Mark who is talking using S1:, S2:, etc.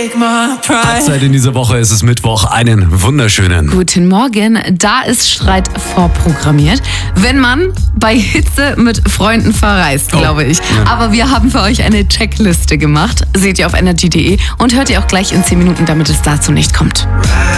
S1: Zeit in dieser Woche, es ist Mittwoch. Einen wunderschönen.
S2: Guten Morgen. Da ist Streit vorprogrammiert, wenn man bei Hitze mit Freunden verreist, glaube ich.
S1: Ja.
S2: Aber wir haben für euch eine Checkliste gemacht. Seht ihr auf energy.de und hört ihr auch gleich in 10 Minuten, damit es dazu nicht kommt.